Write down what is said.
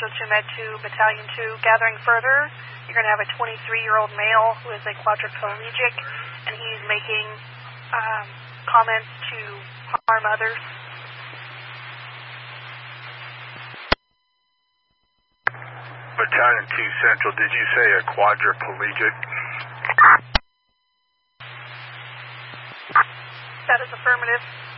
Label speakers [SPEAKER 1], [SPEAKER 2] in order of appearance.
[SPEAKER 1] Central to Med 2, Battalion 2. Gathering further, you're going to have a 23-year-old male who is a quadriplegic, and he's making comments to harm others.
[SPEAKER 2] Battalion 2 Central, did you say a quadriplegic?
[SPEAKER 1] That is affirmative.